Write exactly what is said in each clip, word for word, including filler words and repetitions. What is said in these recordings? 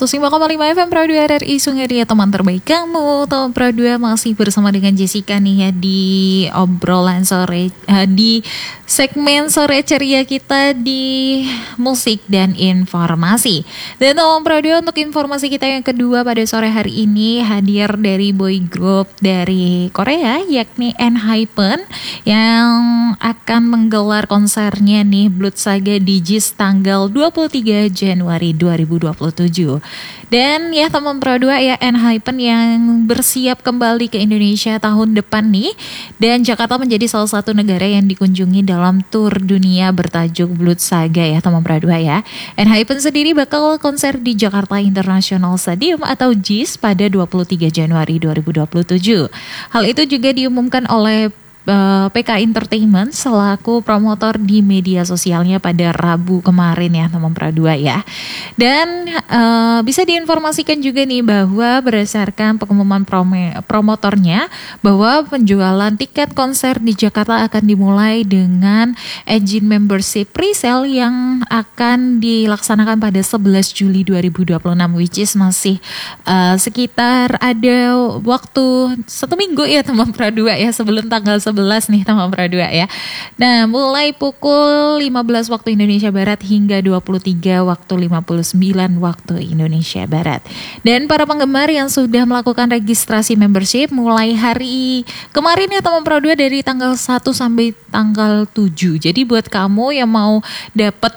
seratus lima koma lima F M Pro dua R R I Sungai, teman terbaik kamu. Teman Pro dua masih bersama dengan Jessica nih ya di obrolan sore, uh, di segmen sore ceria kita di musik dan informasi. Dan teman Pro dua, untuk informasi kita yang kedua pada sore hari ini hadir dari boy group dari Korea, yakni ENHYPEN, yang akan menggelar konsernya nih Blood Saga di Jis tanggal dua puluh tiga Januari dua ribu dua puluh tujuh. Dan ya teman Pro dua ya, ENHYPEN yang bersiap kembali ke Indonesia tahun depan nih, dan Jakarta menjadi salah satu negara yang dikunjungi dalam tur dunia bertajuk Blood Saga ya teman Pro dua ya. ENHYPEN sendiri bakal konser di Jakarta International Stadium atau Jis pada dua puluh tiga Januari dua ribu dua puluh tujuh. Hal itu juga diumumkan oleh Uh, P K Entertainment selaku promotor di media sosialnya pada Rabu kemarin ya teman Pro dua ya. Dan uh, bisa diinformasikan juga nih bahwa berdasarkan pengumuman prom- promotornya bahwa penjualan tiket konser di Jakarta akan dimulai dengan engine membership pre-sale yang akan dilaksanakan pada sebelas Juli dua ribu dua puluh enam, which is masih uh, sekitar ada waktu satu minggu ya teman Pro dua ya, sebelum tanggal sebelas nih teman Pro dua ya. Nah, mulai pukul lima belas waktu Indonesia Barat hingga dua puluh tiga waktu lima puluh sembilan waktu Indonesia Barat. Dan para penggemar yang sudah melakukan registrasi membership mulai hari kemarin ya teman Pro dua, dari tanggal satu sampai tanggal tujuh. Jadi buat kamu yang mau dapat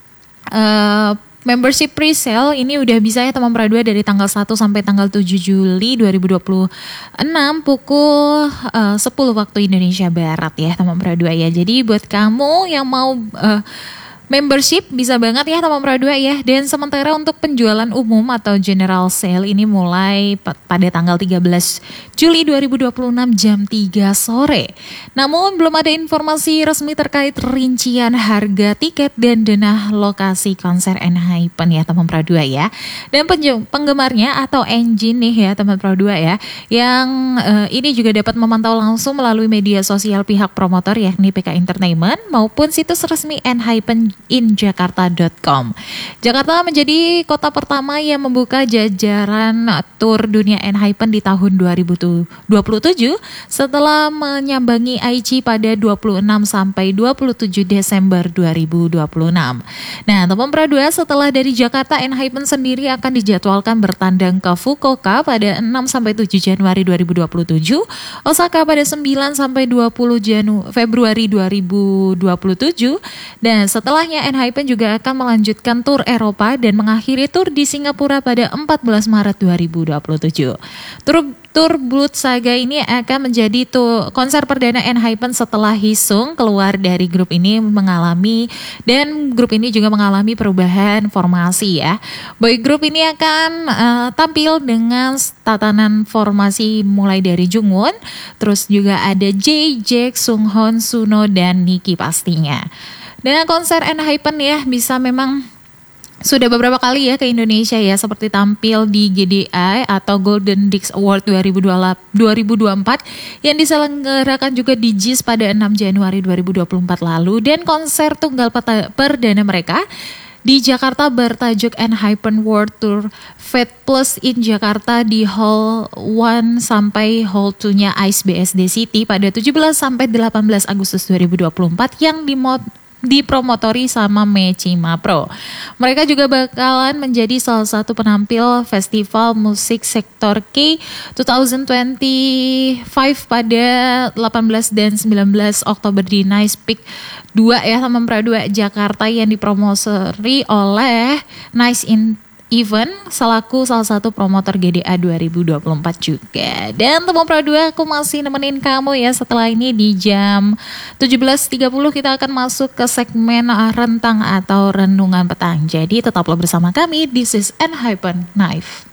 uh, membership pre-sale ini udah bisa ya teman Pro dua dari tanggal satu sampai tanggal tujuh Juli dua ribu dua puluh enam pukul uh, sepuluh waktu Indonesia Barat ya teman Pro dua ya. Jadi buat kamu yang mau uh, membership bisa banget ya teman Pro dua ya. Dan sementara untuk penjualan umum atau general sale ini mulai pada tanggal tiga belas Juli dua ribu dua puluh enam jam tiga sore. Namun belum ada informasi resmi terkait rincian harga tiket dan dana lokasi konser ENHYPEN ya teman Pro dua ya. Dan penj- penggemarnya atau engine nih ya teman Pro dua ya, yang uh, ini juga dapat memantau langsung melalui media sosial pihak promotor yakni P K Entertainment maupun situs resmi ENHYPEN in jakarta dot com. Jakarta menjadi kota pertama yang membuka jajaran tur dunia ENHYPEN di tahun dua ribu dua puluh tujuh setelah menyambangi Aichi pada dua puluh enam sampai dua puluh tujuh Desember dua ribu dua puluh enam. Nah, teman Pro dua, setelah dari Jakarta, ENHYPEN sendiri akan dijadwalkan bertandang ke Fukuoka pada enam sampai tujuh Januari dua ribu dua puluh tujuh, Osaka pada sembilan sampai dua puluh Februari dua ribu dua puluh tujuh, dan setelah ENHYPEN juga akan melanjutkan tur Eropa dan mengakhiri tur di Singapura pada empat belas Maret dua ribu dua puluh tujuh. Tur Tur Blood Saga ini akan menjadi tuh konser perdana ENHYPEN setelah Hisung keluar dari grup ini mengalami dan grup ini juga mengalami perubahan formasi ya. Boy group ini akan uh, tampil dengan tatanan formasi mulai dari Jungwon, terus juga ada Jae, Jack, Sunghon, Suno, dan Nicky pastinya. Dengan konser ENHYPEN ya bisa memang sudah beberapa kali ya ke Indonesia ya, seperti tampil di G D I atau Golden Disc Award dua ribu dua puluh empat yang diselenggarakan juga di Jis pada enam Januari dua ribu dua puluh empat lalu, dan konser tunggal perdana mereka di Jakarta bertajuk ENHYPEN World Tour Fate Plus in Jakarta di Hall one sampai Hall two-nya Ice B S D City pada tujuh belas sampai delapan belas Agustus dua ribu dua puluh empat yang dimod dipromotori sama Mechima Pro. Mereka juga bakalan menjadi salah satu penampil festival musik sektor K dua ribu dua puluh lima pada delapan belas dan sembilan belas Oktober di Nice Peak dua ya teman Pro dua Jakarta, yang dipromosori oleh Nice in Event selaku salah satu promotor G D A dua ribu dua puluh empat juga. Dan teman Pro dua, aku masih nemenin kamu ya. Setelah ini di jam tujuh belas tiga puluh kita akan masuk ke segmen rentang atau renungan petang. Jadi tetaplah bersama kami. This is ENHYPEN Knife.